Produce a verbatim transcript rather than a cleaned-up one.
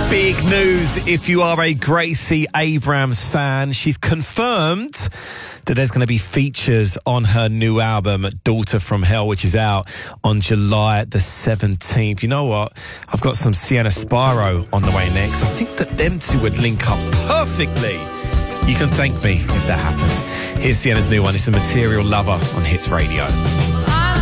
Big news if you are a Gracie Abrams fan. She's confirmed that there's going to be features on her new album, Daughter from Hell, which is out on July the seventeenth. You know what? I've got some Sienna Sparrow on the way next. I think that them two would link up perfectly. You can thank me if that happens. Here's Sienna's new one. It's a Material Lover on Hits Radio.